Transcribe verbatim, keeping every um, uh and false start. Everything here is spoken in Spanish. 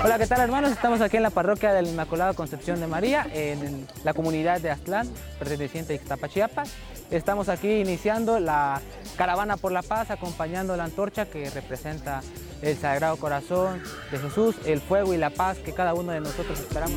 Hola, ¿qué tal, hermanos? Estamos aquí en la parroquia de la Inmaculada Concepción de María, en la comunidad de Aztlán, perteneciente a Ixtapa, Chiapas. Estamos aquí iniciando la caravana por la paz, acompañando la antorcha que representa el Sagrado Corazón de Jesús, el fuego y la paz que cada uno de nosotros esperamos.